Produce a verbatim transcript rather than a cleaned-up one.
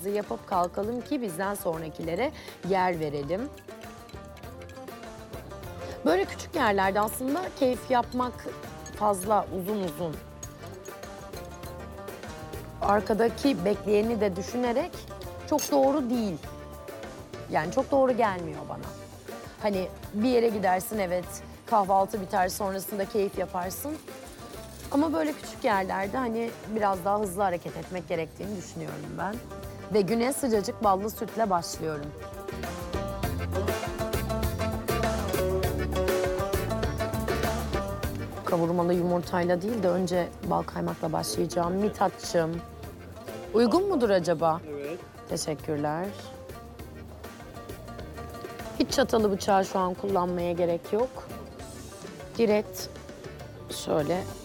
kahvaltımızı yapıp kalkalım ki bizden sonrakilere yer verelim. Böyle küçük yerlerde aslında keyif yapmak fazla uzun uzun. Arkadaki bekleyeni de düşünerek çok doğru değil. Yani çok doğru gelmiyor bana. Hani bir yere gidersin, evet, kahvaltı biter, sonrasında keyif yaparsın. Ama böyle küçük yerlerde hani biraz daha hızlı hareket etmek gerektiğini düşünüyorum ben. Ve güne sıcacık ballı sütle başlıyorum. Kavurmalı yumurtayla değil de önce bal kaymakla başlayacağım. Mithatçığım, uygun mudur acaba? Evet. Teşekkürler. Hiç çatalı bıçağı şu an kullanmaya gerek yok. Direkt şöyle